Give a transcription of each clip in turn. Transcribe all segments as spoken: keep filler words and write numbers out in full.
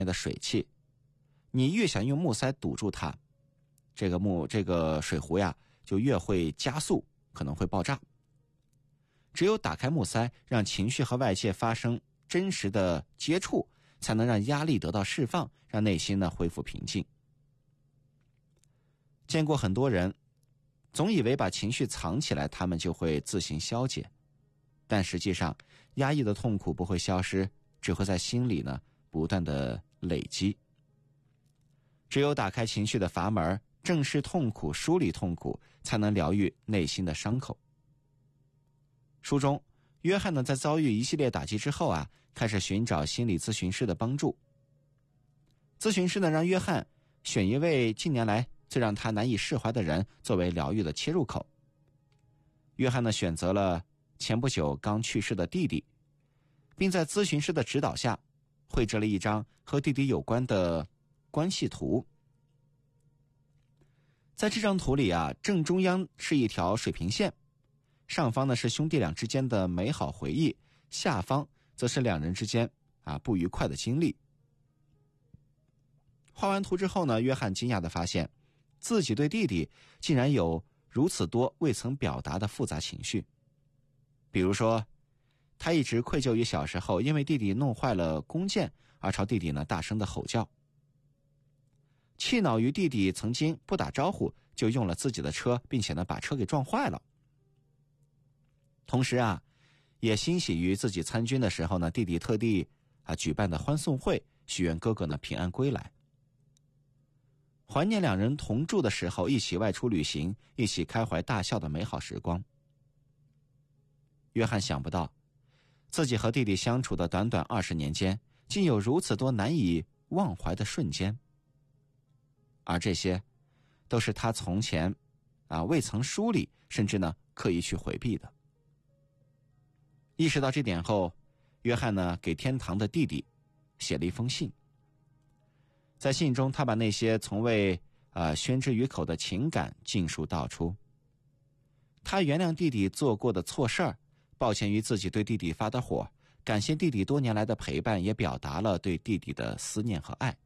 的水汽，你越想用木塞堵住它，这个木这个水壶呀就越会加速，可能会爆炸。只有打开木塞，让情绪和外界发生真实的接触，才能让压力得到释放，让内心呢恢复平静。见过很多人总以为把情绪藏起来，他们就会自行消解，但实际上压抑的痛苦不会消失，只会在心里呢不断的累积。只有打开情绪的阀门，正视痛苦，梳理痛苦，才能疗愈内心的伤口。书中约翰呢在遭遇一系列打击之后啊，开始寻找心理咨询师的帮助。咨询师呢让约翰选一位近年来最让他难以释怀的人作为疗愈的切入口。约翰呢选择了前不久刚去世的弟弟，并在咨询师的指导下绘制了一张和弟弟有关的关系图。在这张图里啊，正中央是一条水平线，上方呢是兄弟俩之间的美好回忆，下方则是两人之间啊不愉快的经历。画完图之后呢，约翰惊讶地发现自己对弟弟竟然有如此多未曾表达的复杂情绪。比如说，他一直愧疚于小时候因为弟弟弄坏了弓箭而朝弟弟呢大声的吼叫，气恼于弟弟曾经不打招呼就用了自己的车，并且呢把车给撞坏了。同时啊，也欣喜于自己参军的时候呢，弟弟特地啊举办的欢送会，许愿哥哥呢平安归来。怀念两人同住的时候一起外出旅行，一起开怀大笑的美好时光。约翰想不到自己和弟弟相处的短短二十年间，竟有如此多难以忘怀的瞬间，而这些都是他从前啊未曾梳理，甚至呢刻意去回避的。意识到这点后，约翰呢给天堂的弟弟写了一封信。在信中，他把那些从未呃宣之于口的情感尽数道出。他原谅弟弟做过的错事儿，抱歉于自己对弟弟发的火，感谢弟弟多年来的陪伴，也表达了对弟弟的思念和爱。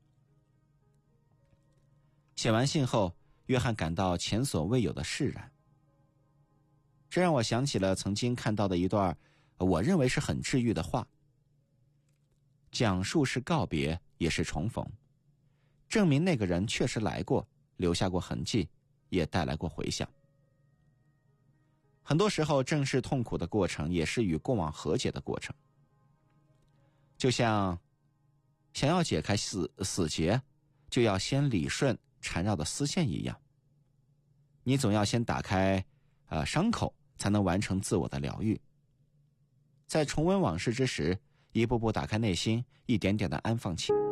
写完信后，约翰感到前所未有的释然。这让我想起了曾经看到的一段我认为是很治愈的话：讲述是告别，也是重逢，证明那个人确实来过，留下过痕迹，也带来过回响。很多时候，正视痛苦的过程也是与过往和解的过程。就像想要解开死死结，就要先理顺缠绕的丝线一样，你总要先打开呃伤口，才能完成自我的疗愈。在重温往事之时，一步步打开内心，一点点的安放情